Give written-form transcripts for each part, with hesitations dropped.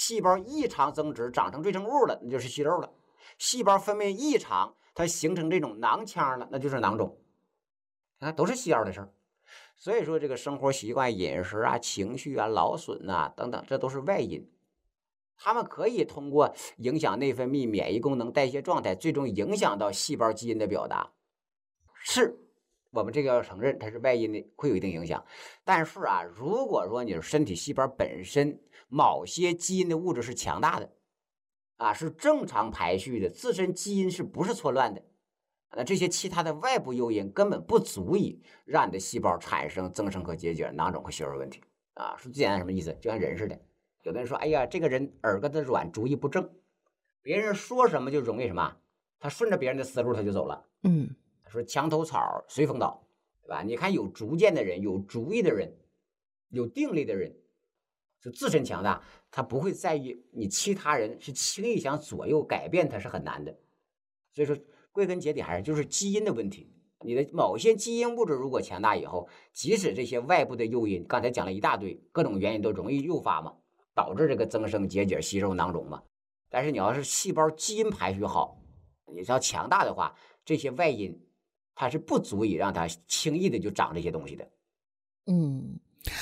细胞异常增殖，长成赘成物了，那就是息肉了；细胞分泌异常，它形成这种囊腔了，那就是囊肿。啊，都是需要的事儿。所以说，这个生活习惯、饮食啊、情绪啊、劳损啊等等，这都是外因。它们可以通过影响内分泌、免疫功能、代谢状态，最终影响到细胞基因的表达。是我们这个要承认，它是外因的，会有一定影响。但是啊，如果说你身体细胞本身某些基因的物质是强大的，啊，是正常排序的，自身基因是不是错乱的？那这些其他的外部诱因根本不足以让你的细胞产生增生和结节、囊肿和息肉问题啊。说最简单什么意思？就像人似的，有的人说，哎呀，这个人耳根子软，主意不正，别人说什么就容易什么，他顺着别人的思路他就走了。他说墙头草随风倒，对吧？你看有主见的人、有主意的人、有定力的人，就自身强大，他不会在意你其他人是轻易想左右改变他是很难的。所以说归根结底还是就是基因的问题。你的某些基因物质如果强大以后，即使这些外部的诱因，刚才讲了一大堆，各种原因都容易诱发嘛，导致这个增生、结节、息肉、囊肿嘛。但是你要是细胞基因排序好，你要强大的话，这些外因它是不足以让它轻易的就长这些东西的。 嗯。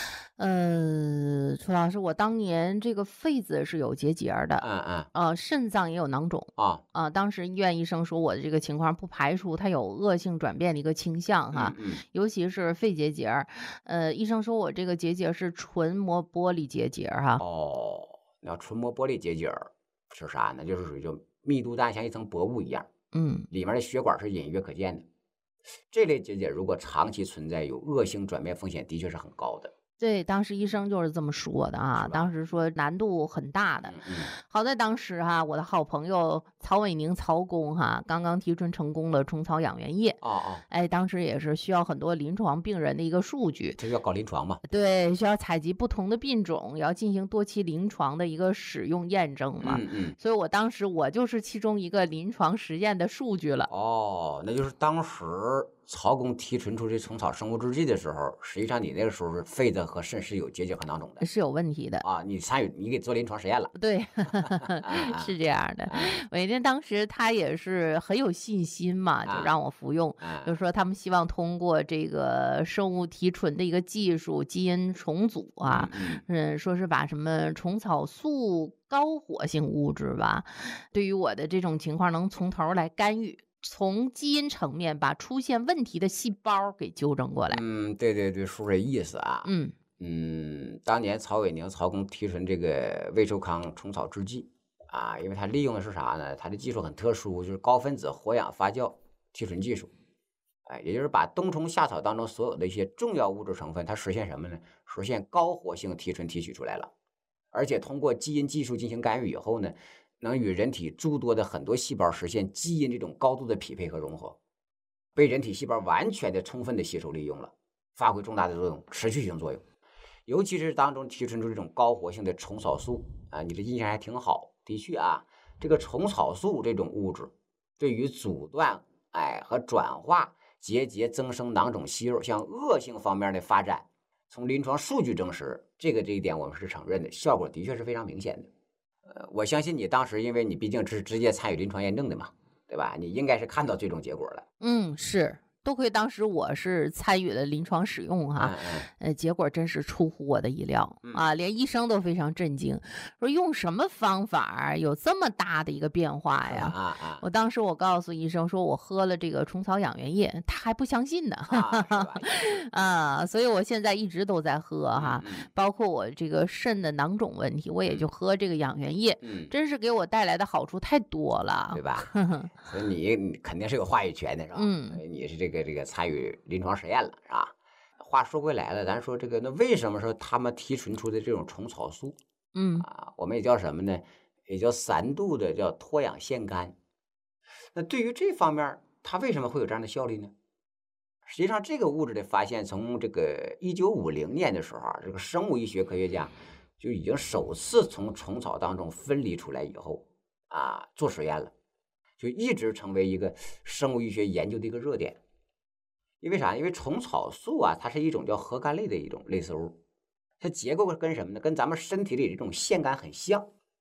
楚老师，我当年这个肺子是有结节儿的， 嗯嗯肾脏也有囊肿。 啊当时医院医生说我的这个情况不排除它有恶性转变的一个倾向哈，尤其是肺结节儿。医生说我这个结节是纯膜玻璃结节儿哈。 哦，那纯膜玻璃结节是啥呢？就是属于就密度大，像一层薄雾一样， 嗯。 里面的血管是隐约可见的。这类结节如果长期存在，有恶性转变风险，的确是很高的。 对，当时医生就是这么说的啊，当时说难度很大的。好在当时哈，我的好朋友曹伟宁曹工哈，刚刚提纯成功了虫草养元液。哎，当时也是需要很多临床病人的一个数据， 这要搞临床嘛？ 对，需要采集不同的病种，要进行多期临床的一个使用验证嘛。所以我当时我就是其中一个临床实验的数据了。 哦，那就是当时曹公提纯出这虫草生物制剂的时候，实际上你那个时候是肺子和肾是有结节和囊肿的， 是有问题的啊，你参与，你给做临床实验了。 对，是这样的。伟天当时他也是很有信心嘛，就让我服用，就说他们希望通过这个生物提纯的一个技术，基因重组啊，说是把什么虫草素高活性物质吧，对于我的这种情况能从头来干预，从基因层面把出现问题的细胞给纠正过来。 对对对，说这意思啊。当年曹伟宁曹公提纯这个胃寿康虫草制剂啊，因为它利用的是啥呢？它的技术很特殊，就是高分子活氧发酵提纯技术。也就是把冬虫夏草当中所有的一些重要物质成分，它实现什么呢？实现高活性提纯提取出来了，而且通过基因技术进行干预以后呢，能与人体诸多的很多细胞实现基因这种高度的匹配和融合，被人体细胞完全的充分的吸收利用了，发挥重大的作用，持续性作用。尤其是当中提纯出这种高活性的虫草素啊，你的印象还挺好。的确啊，这个虫草素这种物质对于阻断和转化结节、增生、囊肿、息肉向恶性方面的发展，从临床数据证实，这一点我们是承认的，效果的确是非常明显的。我相信你当时，因为你毕竟是直接参与临床验证的嘛，对吧？你应该是看到最终结果了。 是。多亏当时我是参与了临床使用哈，结果真是出乎我的意料啊，连医生都非常震惊，说用什么方法有这么大的一个变化呀？我当时我告诉医生说我喝了这个虫草养元液，他还不相信呢，所以我现在一直都在喝哈，包括我这个肾的囊肿问题，我也就喝这个养元液，真是给我带来的好处太多了， 对吧？所以你肯定是有话语权的，是吧？你是这个参与临床实验了，是吧？话说回来了，咱说这个，那为什么说他们提纯出的这种虫草素，我们也叫什么呢？也叫3度的叫脱氧腺苷。那对于这方面，它为什么会有这样的效力呢？实际上，这个物质的发现，从这个1950年的时候这个生物医学科学家就已经首次从虫草当中分离出来以后做实验了。就一直成为一个生物医学研究的一个热点。因为啥？因为虫草素它是一种叫核苷类的一种类似物，它结构跟什么呢？跟咱们身体里这种腺苷很像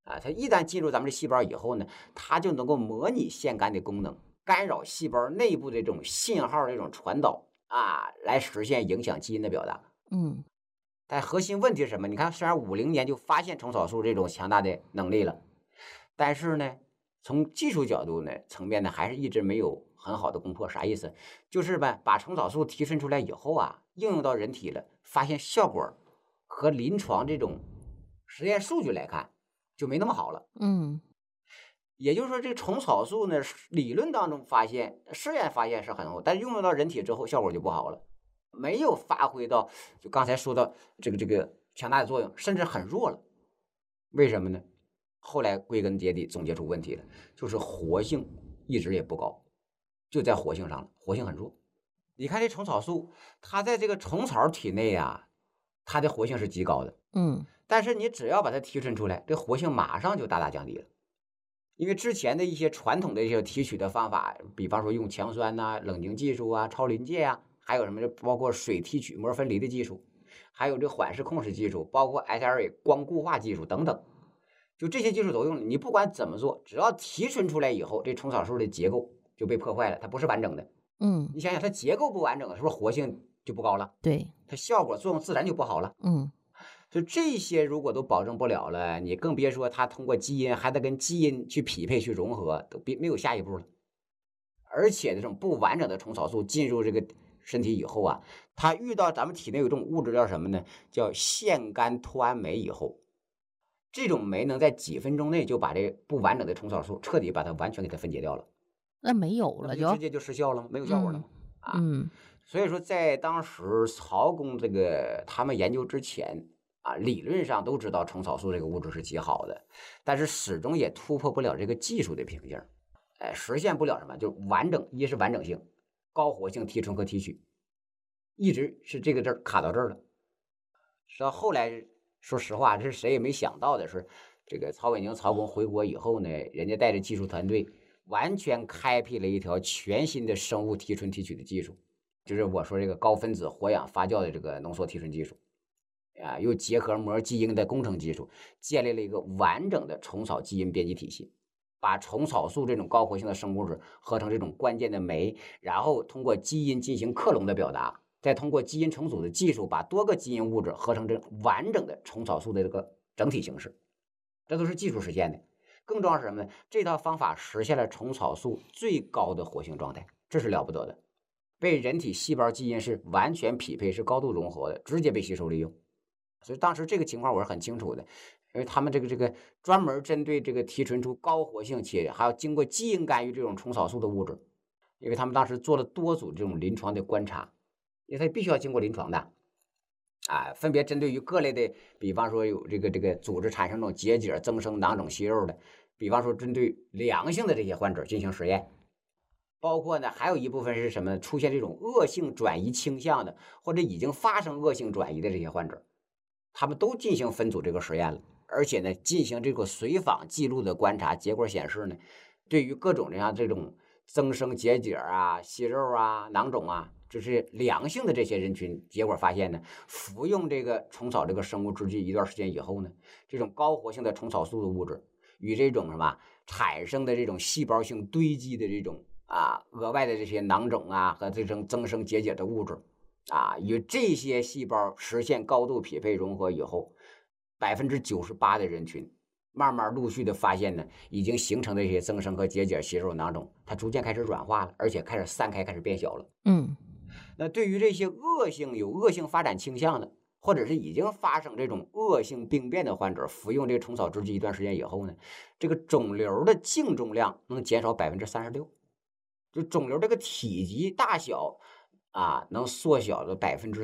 它一旦进入咱们的细胞以后呢，它就能够模拟腺苷的功能，干扰细胞内部的这种信号的这种传导来实现影响基因的表达。但核心问题是什么？你看，虽然50年就发现虫草素这种强大的能力了，但是呢，从技术角度呢层面呢，还是一直没有很好的攻破。啥意思？就是把虫草素提纯出来以后应用到人体了，发现效果和临床这种实验数据来看就没那么好了。也就是说，这个虫草素呢，理论当中发现、试验发现是很好，但是用到人体之后效果就不好了，没有发挥到就刚才说到这个强大的作用，甚至很弱了。为什么呢？后来归根结底总结出问题了，就是活性一直也不高，就在活性上了，活性很弱。你看这虫草素，它在这个虫草体内它的活性是极高的，但是你只要把它提纯出来，这活性马上就大大降低了。因为之前的一些传统的一些提取的方法，比方说用强酸冷凝技术超临界还有什么包括水提取膜分离的技术，还有这缓释控制技术，包括 SLA 光固化技术等等，就这些技术都用了。你不管怎么做，只要提纯出来以后，这虫草素的结构就被破坏了，它不是完整的。你想想，它结构不完整了，是不是活性就不高了？ 对， 它效果作用自然就不好了。就这些如果都保证不了了，你更别说它通过基因还得跟基因去匹配去融合，都没有下一步了。而且这种不完整的虫草素进入这个身体以后它遇到咱们体内有一种物质叫什么呢？叫腺苷脱氨酶以后，这种酶能在几分钟内就把这不完整的虫草素彻底把它完全给它分解掉了。 那没有了就直接就失效了吗？没有效果了吗？所以说在当时曹公这个他们研究之前理论上都知道虫草素这个物质是极好的，但是始终也突破不了这个技术的瓶颈，实现不了什么，就完整，一是完整性、高活性提纯和提取，一直是这个字卡到这儿了。直到后来，说实话，这是谁也没想到的是，这个曹伟宁、曹公回国以后呢，人家带着技术团队，完全开辟了一条全新的生物提纯提取的技术，就是我说这个高分子活氧发酵的这个浓缩提纯技术。又结合膜基因的工程技术，建立了一个完整的虫草基因编辑体系，把虫草素这种高活性的生物质合成这种关键的酶，然后通过基因进行克隆的表达，再通过基因重组的技术，把多个基因物质合成这完整的虫草素的这个整体形式。这都是技术实现的。更重要是什么呢？这套方法实现了虫草素最高的活性状态，这是了不得的，被人体细胞基因是完全匹配，是高度融合的，直接被吸收利用。所以当时这个情况我是很清楚的，因为他们这个专门针对这个提纯出高活性且还要经过基因干预这种虫草素的物质，因为他们当时做了多组这种临床的观察，因为它必须要经过临床的分别针对于各类的，比方说有这个组织产生这种结节、增生、囊肿、息肉的，比方说针对良性的这些患者进行实验。包括呢，还有一部分是什么？出现这种恶性转移倾向的，或者已经发生恶性转移的这些患者，他们都进行分组这个实验了，而且呢，进行这个随访记录的观察，结果显示呢，对于各种这种增生结节息肉囊肿这是良性的这些人群，结果发现呢，服用这个虫草这个生物制剂一段时间以后呢，这种高活性的虫草素的物质与这种产生的这种细胞性堆积的这种额外的这些囊肿和这种增生结节的物质与这些细胞实现高度匹配融合以后，98%的人群慢慢陆续的发现呢，已经形成的一些增生和结节、息肉、囊肿，它逐渐开始软化了，而且开始散开，开始变小了。那对于这些有恶性发展倾向的，或者是已经发生这种恶性病变的患者，服用这个虫草制剂一段时间以后呢，这个肿瘤的净重量能减少36%，就肿瘤这个体积大小能缩小了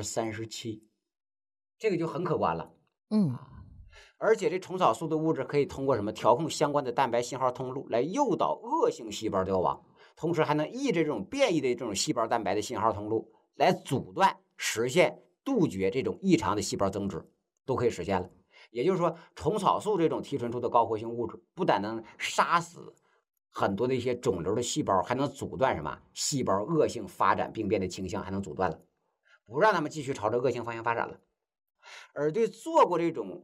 37%，这个就很可观了。而且这虫草素的物质可以通过什么调控相关的蛋白信号通路来诱导恶性细胞凋亡，同时还能抑制这种变异的这种细胞蛋白的信号通路，来阻断、实现杜绝这种异常的细胞增殖，都可以实现了。也就是说，虫草素这种提纯出的高活性物质，不但能杀死很多的一些肿瘤的细胞，还能阻断什么细胞恶性发展病变的倾向，还能阻断了，不让他们继续朝着恶性方向发展了。而对做过这种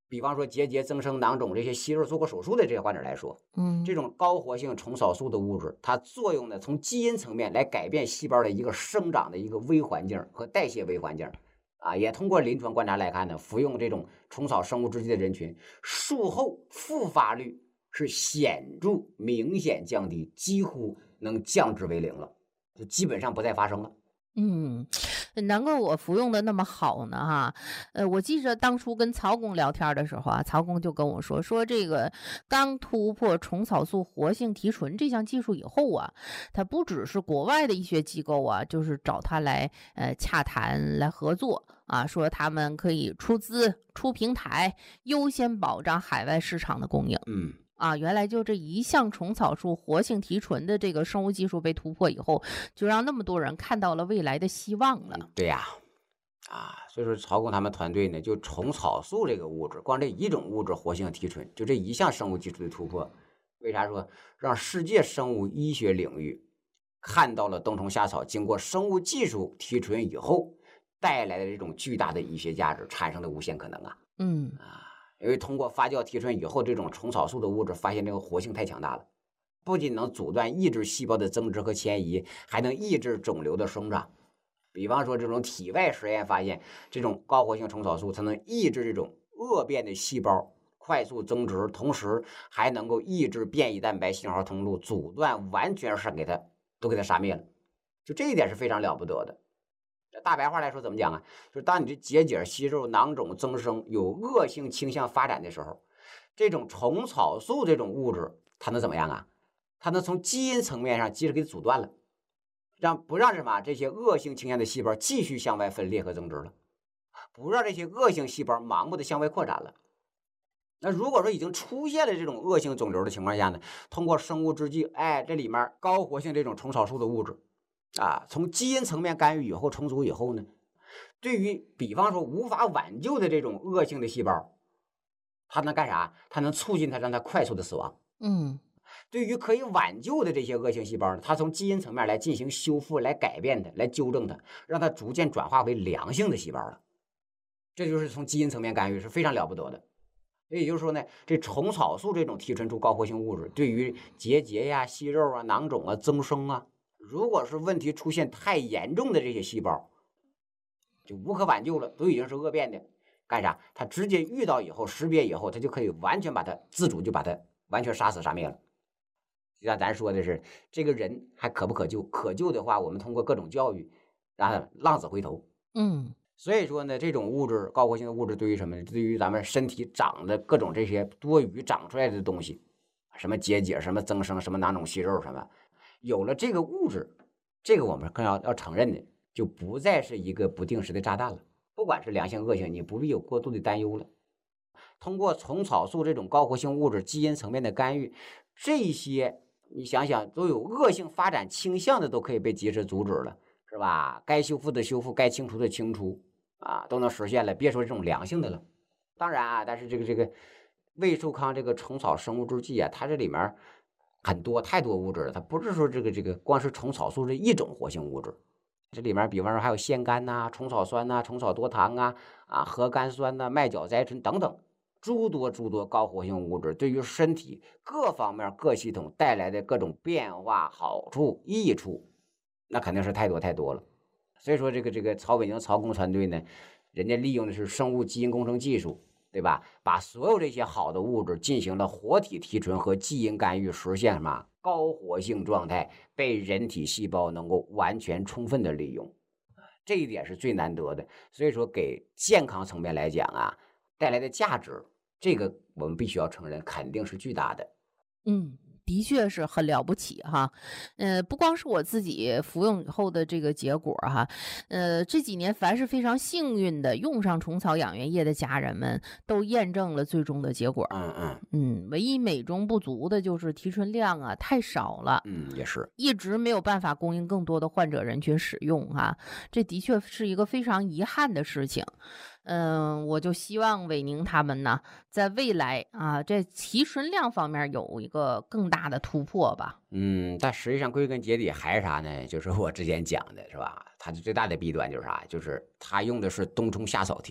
比方说结节、增生、囊肿这些息肉做过手术的这些患者来说，这种高活性虫草素的物质，它作用呢从基因层面来改变细胞的一个生长的一个微环境和代谢微环境。也通过临床观察来看呢，服用这种虫草生物制剂的人群，术后复发率是显著明显降低，几乎能降至为零了，就基本上不再发生了。 难怪我服用的那么好呢哈。我记着当初跟曹工聊天的时候啊，曹工就跟我说这个刚突破虫草素活性提纯这项技术以后啊，它不只是国外的医学机构啊，就是找他来洽谈来合作啊，说他们可以出资出平台，优先保障海外市场的供应。原来就这一项虫草素活性提纯的这个生物技术被突破以后，就让那么多人看到了未来的希望了。 对呀，所以说曹工他们团队呢，就虫草素这个物质，光这一种物质活性提纯，就这一项生物技术的突破，为啥说让世界生物医学领域看到了冬虫夏草经过生物技术提纯以后带来的这种巨大的医学价值，产生的无限可能啊。因为通过发酵提纯以后，这种虫草素的物质发现这个活性太强大了，不仅能阻断抑制细胞的增殖和迁移，还能抑制肿瘤的生长。比方说这种体外实验发现，这种高活性虫草素才能抑制这种恶变的细胞快速增殖，同时还能够抑制变异蛋白信号通路，阻断完全是给它杀灭了。就这一点是非常了不得的。大白话来说怎么讲啊？就是当你的结节、息肉、囊肿增生有恶性倾向发展的时候，这种虫草素这种物质它能怎么样啊？它能从基因层面上及时给阻断了，不让什么这些恶性倾向的细胞继续向外分裂和增殖了，不让这些恶性细胞盲目的向外扩展了。那如果说已经出现了这种恶性肿瘤的情况下呢，通过生物制剂，这里面高活性这种虫草素的物质从基因层面干预以后充足以后呢，对于比方说无法挽救的这种恶性的细胞，它能干啥？它能促进它，让它快速的死亡。对于可以挽救的这些恶性细胞呢，它从基因层面来进行修复，来改变它，来纠正它，让它逐渐转化为良性的细胞了。这就是从基因层面干预，是非常了不得的。也就是说呢，这虫草素这种提纯出高活性物质，对于结节呀、息肉啊、囊肿啊、增生啊，如果是问题出现太严重的这些细胞，就无可挽救了，都已经是恶变的，干啥？它直接遇到以后，识别以后，它就可以完全把它自主就把它完全杀死杀灭了。就像咱说的是，这个人还可不可救？可救的话，我们通过各种教育，让他浪子回头。所以说呢，这种物质高活性的物质对于什么呢？对于咱们身体长的各种这些多余长出来的东西，什么结节、什么增生、什么囊肿、息肉什么，有了这个物质，这个我们更要承认的，就不再是一个不定时的炸弹了。不管是良性恶性，你不必有过度的担忧了。通过虫草素这种高活性物质基因层面的干预，这些你想想都有恶性发展倾向的都可以被及时阻止了，是吧？该修复的修复，该清除的清除都能实现了，别说这种良性的了。当然但是这个胃寿康这个虫草生物制剂它这里面太多物质了，它不是说这个光是虫草素这一种活性物质，这里面比方说还有腺苷呐、虫草酸呐、虫草多糖核苷酸呐、麦角甾醇等等诸多高活性物质，对于身体各方面各系统带来的各种变化、好处、益处，那肯定是太多了。所以说这个曹伟宁曹工团队呢，人家利用的是生物基因工程技术，对吧？把所有这些好的物质进行了活体提纯和基因干预，实现什么高活性状态被人体细胞能够完全充分的利用，这一点是最难得的。所以说给健康层面来讲带来的价值，这个我们必须要承认，肯定是巨大的。 的确是很了不起哈。不光是我自己服用以后的这个结果哈，这几年凡是非常幸运的用上虫草养元液的家人们，都验证了最终的结果。唯一美中不足的就是提纯量太少了。 也是一直没有办法供应更多的患者人群使用这的确是一个非常遗憾的事情。我就希望伟宁他们呢，在未来这提纯量方面有一个更大的突破吧。 但实际上归根结底还是啥呢？就是我之前讲的是吧？它最大的弊端就是啥？就是它用的是冬虫夏草提纯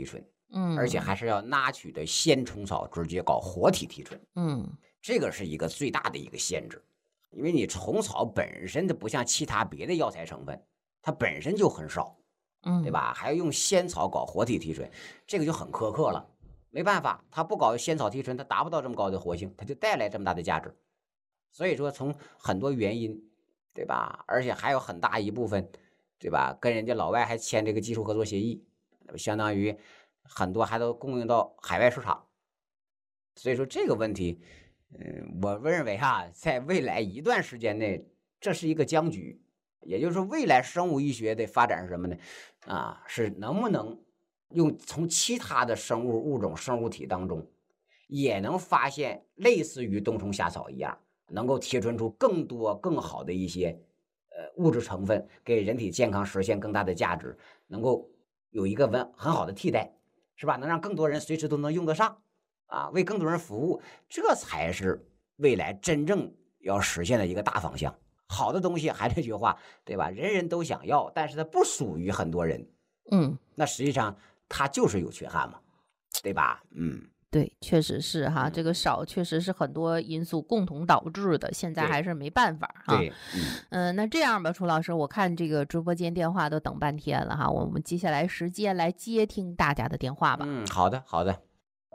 而且还是要拿取的鲜虫草直接搞活体提纯，这个是一个最大的一个限制，因为你虫草本身的不像其他别的药材成分，它本身就很少，对吧？还要用仙草搞活体提纯，这个就很苛刻了。没办法，它不搞仙草提纯，它达不到这么高的活性，它就带来这么大的价值。所以说，从很多原因，对吧？而且还有很大一部分，对吧？跟人家老外还签这个技术合作协议，相当于很多还都供应到海外市场。所以说这个问题，我认为在未来一段时间内，这是一个僵局。也就是说，未来生物医学的发展是什么呢？是能不能从其他的生物物种、生物体当中，也能发现类似于冬虫夏草一样，能够提纯出更多更好的一些物质成分，给人体健康实现更大的价值，能够有一个很好的替代，是吧？能让更多人随时都能用得上为更多人服务，这才是未来真正要实现的一个大方向。好的东西还这句话，对吧？人人都想要，但是它不属于很多人，那实际上它就是有缺憾嘛，对吧？ 对，确实是哈，这个少确实是很多因素共同导致的，现在还是没办法哈。 对， 那这样吧，楚老师，我看这个直播间电话都等半天了哈，我们接下来时间来接听大家的电话吧。 好的，好的。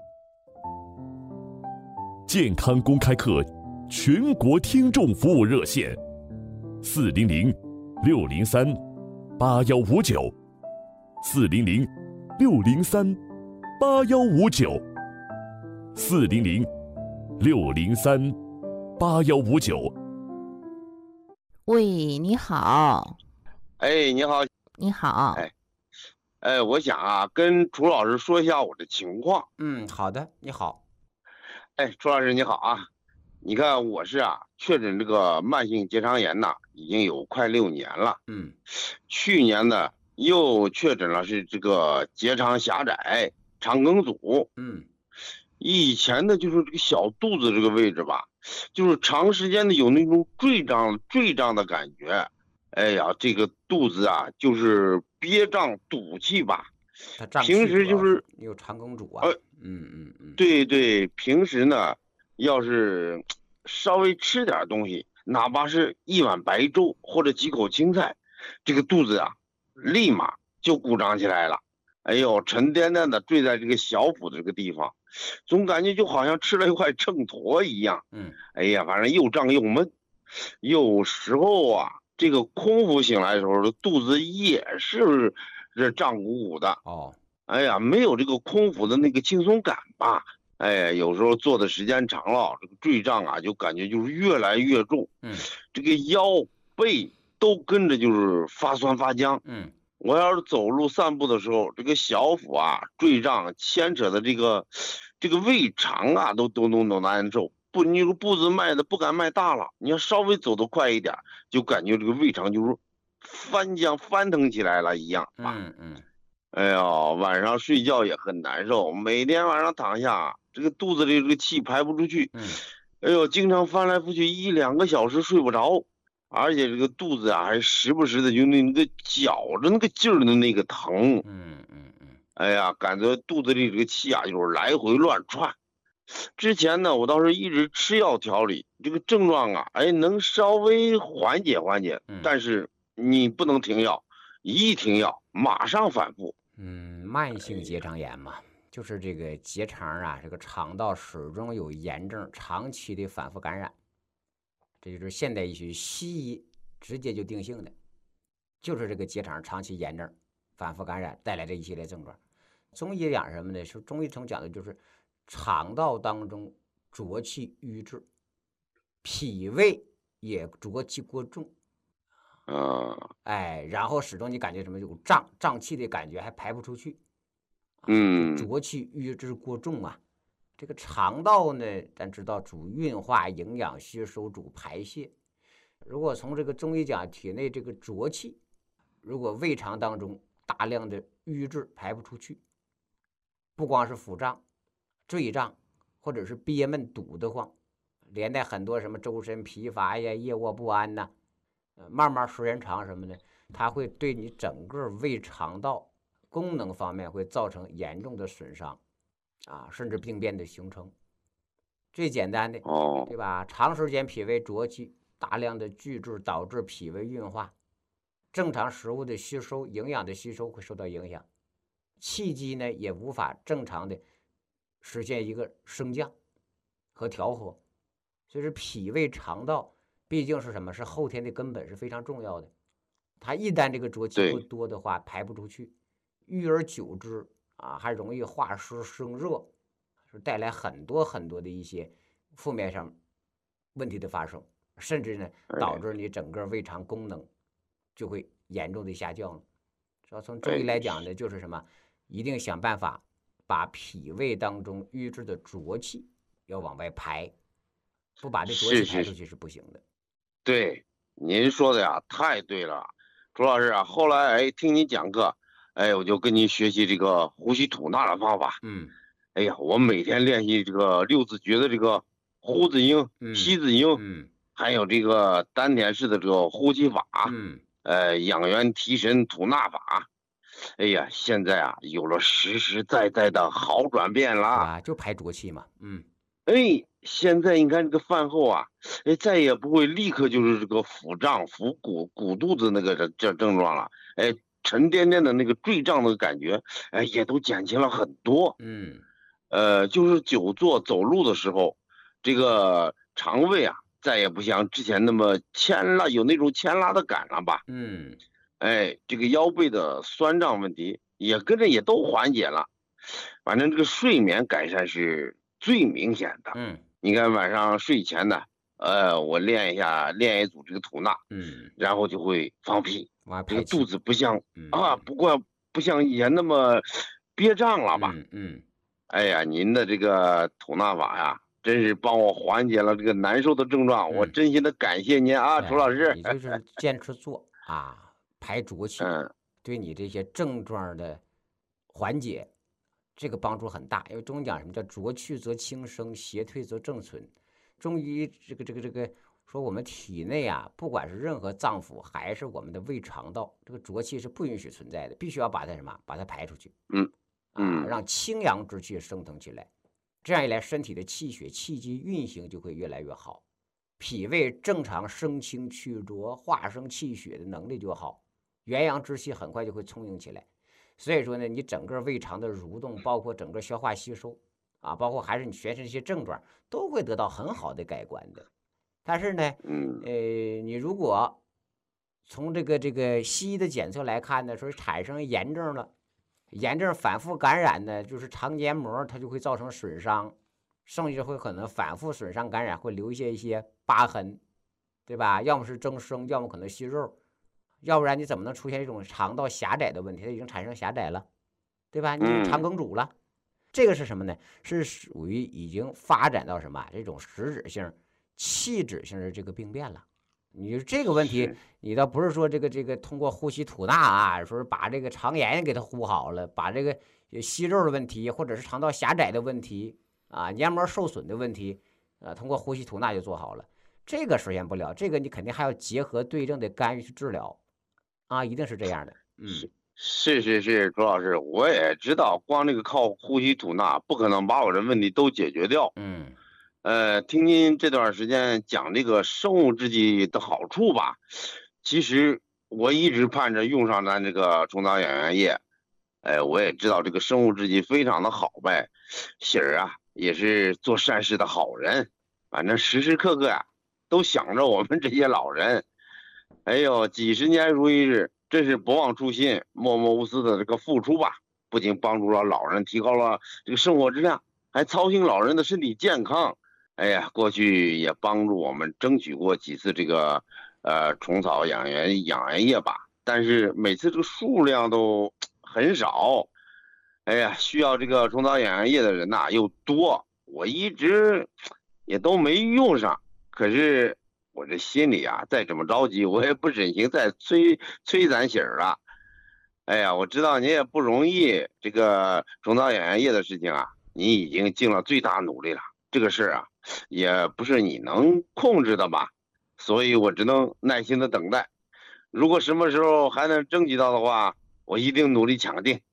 健康公开课全国听众服务热线400-603-8159，400-603-8159。 喂，你好。 你好。 你好。 我想跟楚老师说一下我的情况。 好的，你好。 楚老师你好啊，你看我是确诊这个慢性结肠炎已经有快6年了。去年呢又确诊了是这个结肠狭窄、肠梗阻。以前的就是这个小肚子这个位置吧，就是长时间的有那种坠胀的感觉。这个肚子就是憋胀堵气吧。平时就是有肠梗阻对，平时呢要是稍微吃点东西，哪怕是一碗白粥或者几口青菜，这个肚子立马就鼓胀起来了。沉甸甸的坠在这个小腹的这个地方，总感觉就好像吃了一块秤砣一样。反正又胀又闷。有时候这个空腹醒来的时候，肚子也是这胀鼓鼓的。没有这个空腹的那个轻松感吧。有时候坐的时间长了，这个坠胀就感觉就是越来越重。这个腰背都跟着就是发酸发僵。我要是走路散步的时候，这个小腹坠胀牵扯的这个胃肠都难受。你个步子迈的不敢迈大了，你要稍微走得快一点，就感觉这个胃肠就是翻腾起来了一样。晚上睡觉也很难受，每天晚上躺下，这个肚子里这个气排不出去。经常翻来覆去1-2个小时睡不着，而且这个肚子还时不时的就那个绞着那个劲儿的那个疼。感觉肚子里这个气就是来回乱窜。之前呢我倒是一直吃药调理，这个症状能稍微缓解，但是你不能停药，一停药马上反复。 慢性结肠炎嘛，就是这个结肠这个肠道始终有炎症，长期的反复感染，这就是现代医学西医直接就定性的，就是这个结肠长期炎症、反复感染带来的一系列症状。中医讲什么呢？是中医从讲的就是肠道当中浊气瘀滞，脾胃也浊气过重。然后始终你感觉什么有胀气的感觉，还排不出去。浊气瘀滞过重这个肠道呢，咱知道主运化、营养吸收、主排泄。如果从这个中医讲，体内这个浊气，如果胃肠当中大量的瘀滞排不出去，不光是腹胀、坠胀，或者是憋闷堵得慌，连带很多什么周身疲乏呀、夜卧不安慢慢时间长什么的，它会对你整个胃肠道功能方面会造成严重的损伤，甚至病变的形成。最简单的，对吧？长时间脾胃浊气，大量的聚滞导致脾胃运化，正常食物的吸收、营养的吸收会受到影响，气机呢也无法正常的实现一个升降和调和。所以说脾胃肠道毕竟是什么？是后天的根本，是非常重要的。它一旦这个浊气不多的话，排不出去，遇而久之还容易化湿生热，是带来很多很多的一些负面上问题的发生，甚至呢导致你整个胃肠功能就会严重的下降了。主要从中医来讲呢，就是什么？一定想办法把脾胃当中郁滞的浊气要往外排，不把这浊气排出去是不行的。 对，您说的呀，太对了，朱老师啊。后来听你讲课，我就跟您学习这个呼吸吐纳的方法。哎呀，我每天练习这个六字诀的这个呼字音、吸字音，还有这个丹田式的这个呼吸法，养元提神吐纳法。哎呀，现在啊有了实实在在的好转变了， 就排浊气嘛。 现在你看这个饭后啊，再也不会立刻就是这个腹胀、腹鼓肚子那个这症状了，沉甸甸的那个坠胀的感觉，也都减轻了很多。就是久坐走路的时候，这个肠胃啊，再也不像之前那么牵拉，有那种牵拉的感了吧？这个腰背的酸胀问题也跟着也都缓解了，反正这个睡眠改善是最明显的。你看晚上睡前呢，我练一组这个吐纳，然后就会放屁，这个肚子不像不像以前那么憋胀了吧？哎呀，您的这个吐纳法呀，真是帮我缓解了这个难受的症状，我真心的感谢您啊，楚老师。 你就是坚持做排浊气，对你这些症状的缓解，这个帮助很大。因为中医讲什么叫浊去则轻生，邪退则正存。中医这个说我们体内不管是任何脏腑还是我们的胃肠道，这个浊气是不允许存在的，必须要把它排出去。让清阳之气升腾起来，这样一来，身体的气血气机运行就会越来越好，脾胃正常生清去浊、化生气血的能力就好，元阳之气很快就会充盈起来。所以说呢，你整个胃肠的蠕动，包括整个消化吸收包括还是你全身这些症状，都会得到很好的改观的。但是呢，你如果从这个西医的检测来看呢，说产生炎症了。炎症反复感染呢，就是肠黏膜它就会造成损伤，甚至会可能反复损伤感染，会留下一些疤痕，对吧？要么是增生，要么可能息肉，要不然你怎么能出现这种肠道狭窄的问题？它已经产生狭窄了，对吧？你肠梗阻了，这个是什么呢？是属于已经发展到什么这种实质性、器质性的这个病变了。你这个问题，你倒不是说这个通过呼吸吐纳说把这个肠炎给它呼好了，把这个息肉的问题，或者是肠道狭窄的问题黏膜受损的问题通过呼吸吐纳就做好了，这个实现不了。这个你肯定还要结合对症的干预去治疗一定是这样的。 是，朱老师，我也知道，光这个靠呼吸吐纳不可能把我的问题都解决掉。听您这段时间讲这个生物制剂的好处吧，其实我一直盼着用上咱这个虫草养元液。我也知道这个生物制剂非常的好呗，喜儿也是做善事的好人，反正时时刻刻都想着我们这些老人。几十年如一日，真是不忘初心，默默无私的这个付出吧，不仅帮助了老人，提高了这个生活质量，还操心老人的身体健康。过去也帮助我们争取过几次这个虫草养元液吧，但是每次这个数量都很少。需要这个虫草养元液的人又多，我一直也都没用上。可是我这心里再这么着急，我也不忍心再催咱喜儿了。我知道您也不容易，这个虫草养元液的事情您已经尽了最大努力了，这个事儿也不是你能控制的吧，所以我只能耐心的等待。如果什么时候还能争取到的话，我一定努力抢定，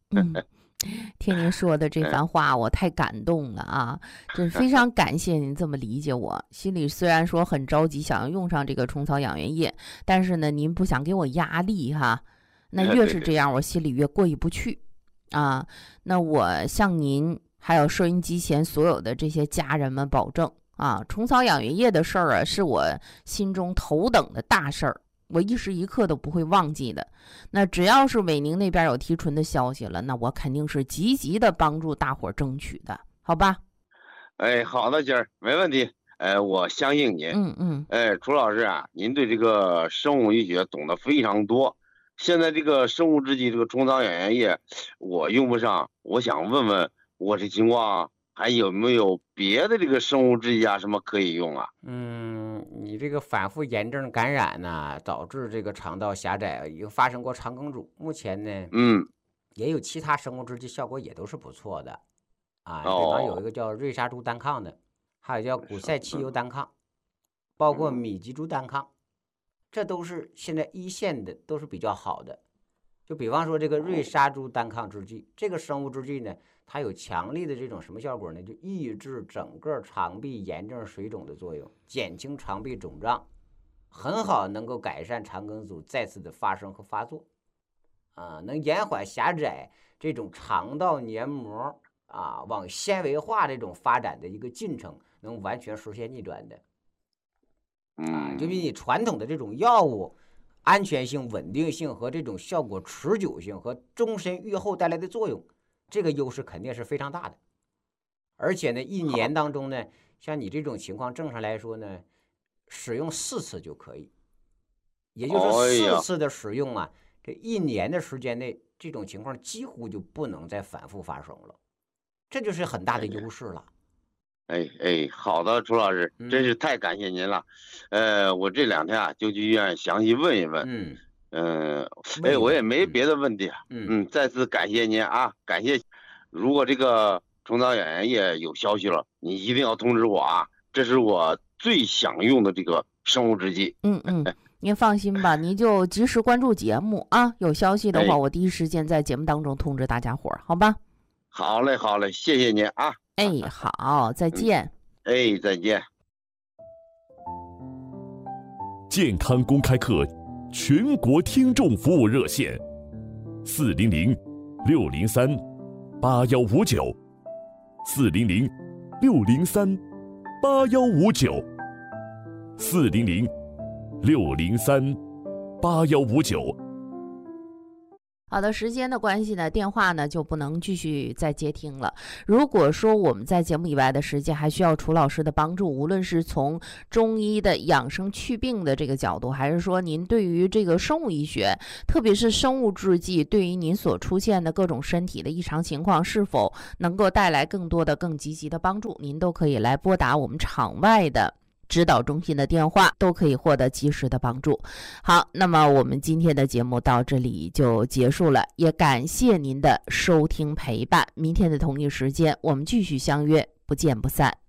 听您说的这番话，我太感动了啊！真非常感谢您这么理解我。心里虽然说很着急，想要用上这个虫草养元液，但是呢，您不想给我压力哈。那越是这样，我心里越过意不去啊。那我向您还有收音机前所有的这些家人们保证啊，虫草养元液的事儿啊，是我心中头等的大事儿。我一时一刻都不会忘记的。那只要是伟宁那边有提纯的消息了，那我肯定是积极的帮助大伙争取的，好吧？ 好的，姐儿，没问题。我相信您。楚老师啊，您对这个生物医学懂得非常多。现在这个生物制剂这个虫草养元液，我用不上，我想问问我这情况还有没有别的这个生物制剂啊什么可以用啊？ 你这个反复炎症感染呢，导致这个肠道狭窄，已经发生过肠梗阻。目前呢，也有其他生物制剂效果也都是不错的啊。比方有一个叫瑞沙珠单抗的，还有叫古塞汽油单抗，包括米吉珠单抗，这都是现在一线的，都是比较好的。就比方说这个瑞沙珠单抗制剂，这个生物制剂呢，它有强力的这种什么效果呢？就抑制整个肠壁炎症水肿的作用，减轻肠壁肿胀，很好能够改善肠梗阻再次的发生和发作，能延缓狭窄这种肠道黏膜往纤维化这种发展的一个进程，能完全实现逆转的。就比你传统的这种药物安全性、稳定性和这种效果持久性和终身预后带来的作用，这个优势肯定是非常大的。而且呢，一年当中呢，像你这种情况，正常来说呢，使用4次就可以，也就是4次的使用啊，这一年的时间内，这种情况几乎就不能再反复发生了，这就是很大的优势了。 好的，楚老师，真是太感谢您了。我这2天啊就去医院详细问一问。我也没别的问题。再次感谢您啊，感谢。如果这个虫草养元液有消息了，你一定要通知我啊，这是我最想用的这个生物制剂。 您放心吧，您就及时关注节目啊，有消息的话，我第一时间在节目当中通知大家伙儿，好吧？ 好嘞，谢谢您啊。 好，再见。 再见。 健康公开课全国听众服务热线400-603-8159，400-603-8159。 好的，时间的关系呢，电话呢就不能继续再接听了。如果说我们在节目以外的时间还需要楚老师的帮助，无论是从中医的养生祛病的这个角度，还是说您对于这个生物医学，特别是生物制剂，对于您所出现的各种身体的异常情况，是否能够带来更多的、更积极的帮助，您都可以来拨打我们场外的指导中心的电话，都可以获得及时的帮助。好，那么我们今天的节目到这里就结束了，也感谢您的收听陪伴。明天的同一时间，我们继续相约，不见不散。